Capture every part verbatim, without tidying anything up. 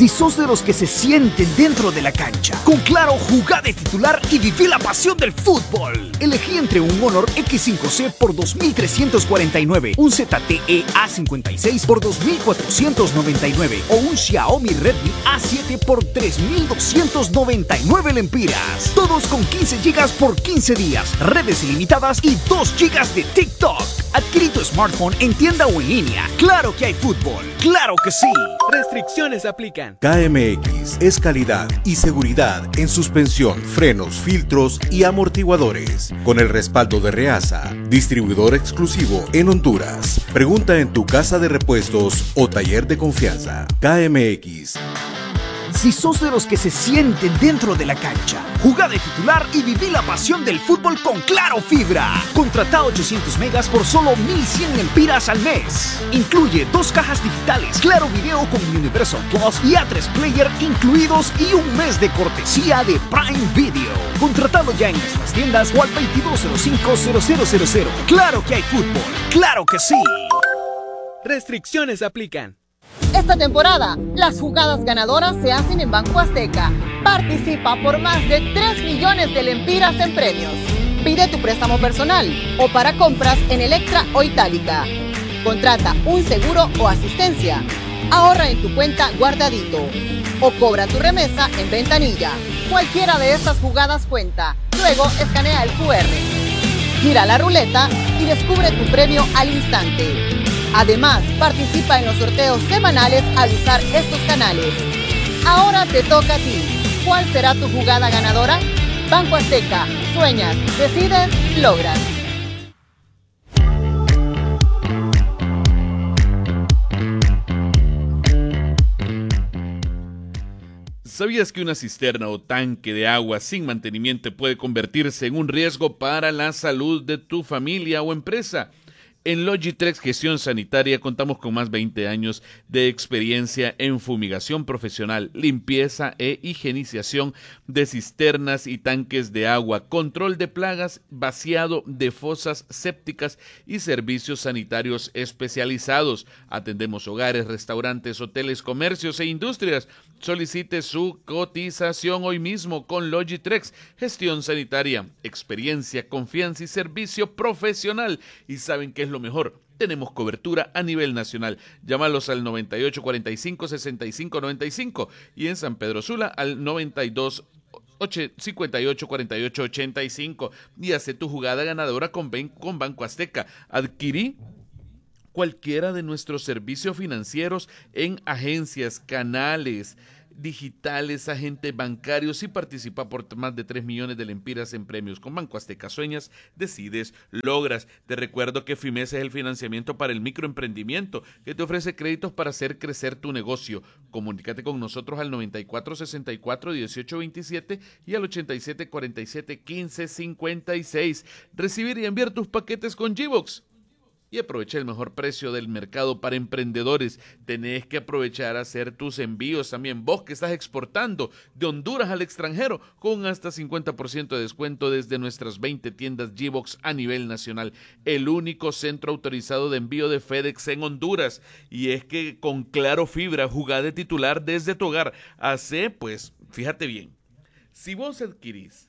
Si sos de los que se sienten dentro de la cancha, con Claro, jugá de titular y viví la pasión del fútbol. Elegí entre un Honor equis cinco ce por dos mil trescientos cuarenta y nueve, un zete te e a cincuenta y seis por dos mil cuatrocientos noventa y nueve o un Xiaomi Redmi a siete por tres mil doscientos noventa y nueve lempiras. Todos con quince gigas por quince días, redes ilimitadas y dos gigas de TikTok. Adquirí tu smartphone en tienda o en línea. Claro que hay fútbol. ¡Claro que sí! Restricciones aplican. K M X es calidad y seguridad en suspensión, frenos, filtros y amortiguadores. Con el respaldo de Reasa, distribuidor exclusivo en Honduras. Pregunta en tu casa de repuestos o taller de confianza. K M X. Si sos de los que se sienten dentro de la cancha, jugá de titular y viví la pasión del fútbol con Claro Fibra. Contratá ochocientos megas por solo mil cien lempiras al mes. Incluye dos cajas digitales, Claro Video con Universal Plus y A tres Player incluidos y un mes de cortesía de Prime Video. Contratalo ya en nuestras tiendas o al veintidós cero cinco cero cero cero cero. Claro que hay fútbol. ¡Claro que sí! Restricciones aplican. Esta temporada, las jugadas ganadoras se hacen en Banco Azteca. Participa por más de tres millones de lempiras en premios. Pide tu préstamo personal o para compras en Electra o Itálica. Contrata un seguro o asistencia. Ahorra en tu cuenta Guardadito. O cobra tu remesa en Ventanilla. Cualquiera de estas jugadas cuenta. Luego escanea el cu erre. Gira la ruleta y descubre tu premio al instante. Además, participa en los sorteos semanales al usar estos canales. Ahora te toca a ti. ¿Cuál será tu jugada ganadora? Banco Azteca. Sueñas, decides, logras. ¿Sabías que una cisterna o tanque de agua sin mantenimiento puede convertirse en un riesgo para la salud de tu familia o empresa? En Logitrex Gestión Sanitaria contamos con más de veinte años de experiencia en fumigación profesional, limpieza e higienización de cisternas y tanques de agua, control de plagas, vaciado de fosas sépticas y servicios sanitarios especializados. Atendemos hogares, restaurantes, hoteles, comercios e industrias. Solicite su cotización hoy mismo con Logitrex Gestión Sanitaria. Experiencia, confianza y servicio profesional. ¿Y saben qué es lo mejor? Tenemos cobertura a nivel nacional. Llámalos al noventa y ocho cuarenta y cinco sesenta y cinco noventa y cinco y en San Pedro Sula al noventa y dos cincuenta y ocho cuarenta y ocho ochenta y cinco y hace tu jugada ganadora con, con Banco Azteca. Adquirí cualquiera de nuestros servicios financieros en agencias, canales digitales, agentes bancarios y participa por más de tres millones de lempiras en premios. Con Banco Azteca sueñas, decides, logras. Te recuerdo que FIMES es el financiamiento para el microemprendimiento que te ofrece créditos para hacer crecer tu negocio. Comunícate con nosotros al noventa y cuatro sesenta y cuatro dieciocho veintisiete y al ochenta y siete cuarenta y siete quince cincuenta y seis. Recibir y enviar tus paquetes con Gbox. Y aprovecha el mejor precio del mercado para emprendedores. Tenés que aprovechar a hacer tus envíos también. Vos que estás exportando de Honduras al extranjero con hasta cincuenta por ciento de descuento desde nuestras veinte tiendas Gbox a nivel nacional. El único centro autorizado de envío de FedEx en Honduras. Y es que con Claro Fibra, jugá de titular desde tu hogar. Hace, pues, fíjate bien. Si vos adquirís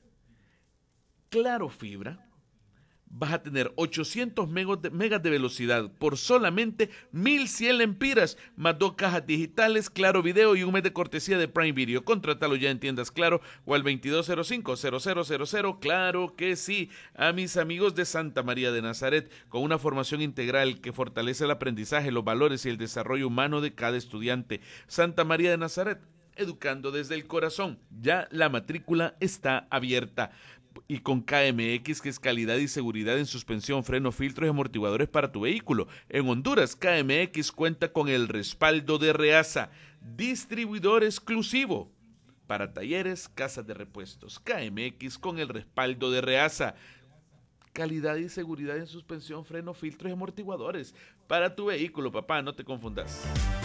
Claro Fibra, vas a tener ochocientos megas de velocidad por solamente mil cien lempiras, más dos cajas digitales, Claro Video y un mes de cortesía de Prime Video. Contrátalo ya en tiendas Claro o al veintidós cero cinco cero cero cero cero. Claro que sí. A mis amigos de Santa María de Nazaret, con una formación integral que fortalece el aprendizaje, los valores y el desarrollo humano de cada estudiante. Santa María de Nazaret, educando desde el corazón. Ya la matrícula está abierta. Y con K M X, que es calidad y seguridad en suspensión, freno, filtros y amortiguadores para tu vehículo. En Honduras, K M X cuenta con el respaldo de Reasa, distribuidor exclusivo para talleres, casas de repuestos. K M X con el respaldo de Reasa. Calidad y seguridad en suspensión, freno, filtros y amortiguadores para tu vehículo, papá, no te confundas.